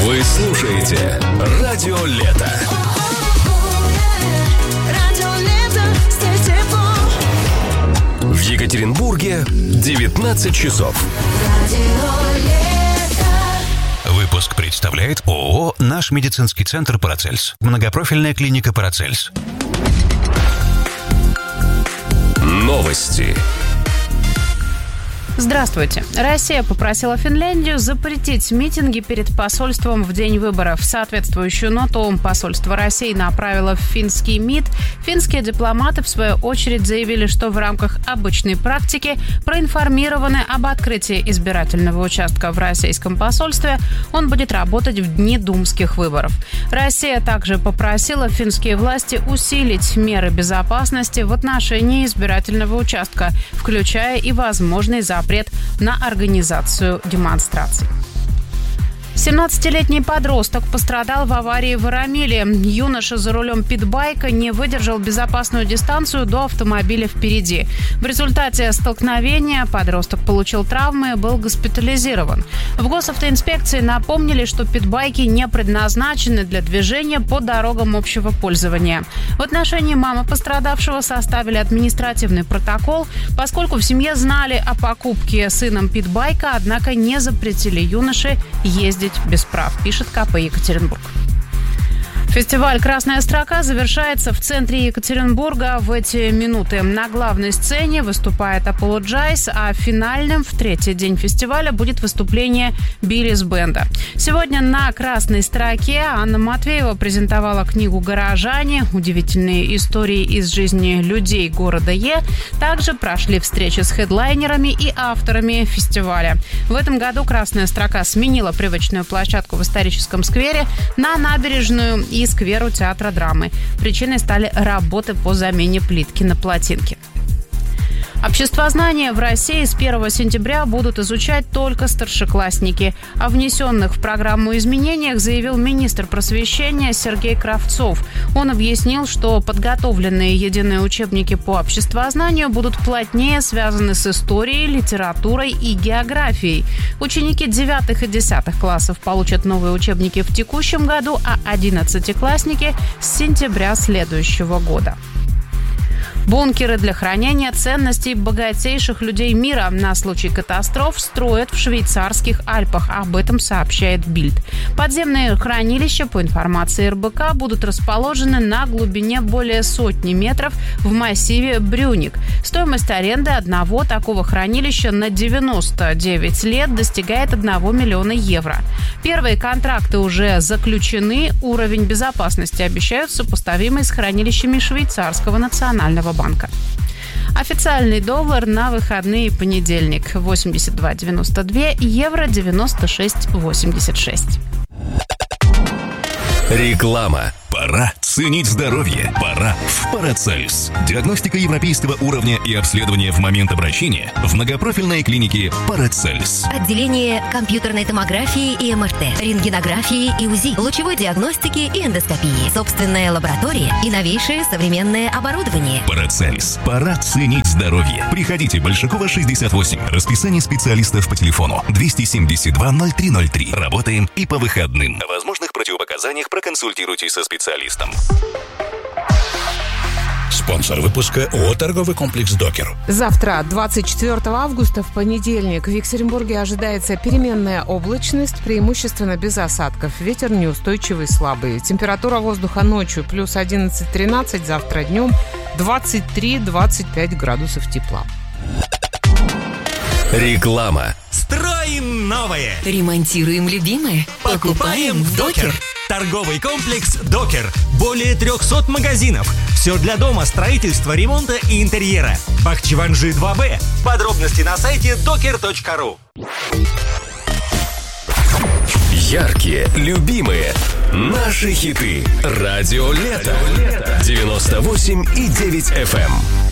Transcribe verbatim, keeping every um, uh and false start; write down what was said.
Вы слушаете Радио Лето. В Екатеринбурге девятнадцать часов. Выпуск представляет ООО «Наш медицинский центр Парацельс». Многопрофильная клиника Парацельс. Новости. Здравствуйте. Россия попросила Финляндию запретить митинги перед посольством в день выборов. Соответствующую ноту посольство России направило в финский МИД. Финские дипломаты, в свою очередь, заявили, что в рамках обычной практики проинформированы об открытии избирательного участка в российском посольстве. Он будет работать в дни думских выборов. Россия также попросила финские власти усилить меры безопасности в отношении избирательного участка, включая и возможный запрет запрет на организацию демонстраций. семнадцатилетний подросток пострадал в аварии в Арамиле. Юноша за рулем питбайка не выдержал безопасную дистанцию до автомобиля впереди. В результате столкновения подросток получил травмы и был госпитализирован. В госавтоинспекции напомнили, что питбайки не предназначены для движения по дорогам общего пользования. В отношении мамы пострадавшего составили административный протокол, поскольку в семье знали о покупке сыном питбайка, однако не запретили юноше ездить без прав, пишет ка пэ Екатеринбург. Фестиваль «Красная строка» завершается в центре Екатеринбурга в эти минуты. На главной сцене выступает Apologize, а финальным в третий день фестиваля будет выступление Биллис Бенда. Сегодня на «Красной строке» Анна Матвеева презентовала книгу «Горожане. Удивительные истории из жизни людей города Е». Также прошли встречи с хедлайнерами и авторами фестиваля. В этом году «Красная строка» сменила привычную площадку в историческом сквере на набережную и скверу театра драмы. Причиной стали работы по замене плитки на плотинке. Обществознание в России с первого сентября будут изучать только старшеклассники. О внесенных в программу изменениях заявил министр просвещения Сергей Кравцов. Он объяснил, что подготовленные единые учебники по обществознанию будут плотнее связаны с историей, литературой и географией. Ученики девятых и десятых классов получат новые учебники в текущем году, а одиннадцатиклассники с сентября следующего года. Бункеры для хранения ценностей богатейших людей мира на случай катастроф строят в швейцарских Альпах. Об этом сообщает Бильд. Подземные хранилища, по информации эр бэ ка, будут расположены на глубине более сотни метров в массиве Брюник. Стоимость аренды одного такого хранилища на девяносто девять лет достигает одного миллиона евро. Первые контракты уже заключены. Уровень безопасности обещают сопоставимый с хранилищами швейцарского национального банка. Официальный доллар на выходные понедельник восемьдесят два девяносто два, евро девяносто шесть восемьдесят шесть. Реклама. Пора ценить здоровье. Пора в Парацельс. Диагностика европейского уровня и обследование в момент обращения в многопрофильной клинике Парацельс. Отделение компьютерной томографии и эм эр тэ, рентгенографии и УЗИ, лучевой диагностики и эндоскопии, собственная лаборатория и новейшее современное оборудование. Парацельс. Пора ценить здоровье. Приходите, Большакова, шестьдесят восемь. Расписание специалистов по телефону двести семьдесят два ноль три ноль три. Работаем и по выходным. О возможных противопоказаниях проконсультируйтесь со специалистом. Спонсор выпуска ООО «Торговый комплекс Докер». Завтра, двадцать четвёртого августа, в понедельник, в Екатеринбурге ожидается переменная облачность, преимущественно без осадков. Ветер неустойчивый, слабый. Температура воздуха ночью плюс одиннадцать-тринадцать, завтра днем двадцать три - двадцать пять градусов тепла. Реклама. Строим новое. Ремонтируем любимое. Покупаем в Докер. Торговый комплекс «Докер». Более трехсот магазинов. Все для дома, строительства, ремонта и интерьера. Бахчеванжи два бэ. Подробности на сайте докер точка ру. Яркие, любимые, наши хиты. Радио Лето. девяносто восемь и девять эф эм.